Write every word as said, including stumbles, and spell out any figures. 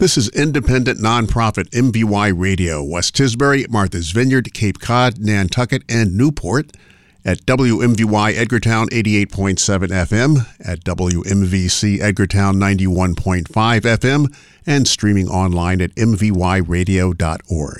This is independent nonprofit M V Y Radio, West Tisbury, Martha's Vineyard, Cape Cod, Nantucket, and Newport, at W M V Y Edgartown eighty-eight point seven F M, at W M V C Edgartown ninety-one point five F M, and streaming online at m v y radio dot org.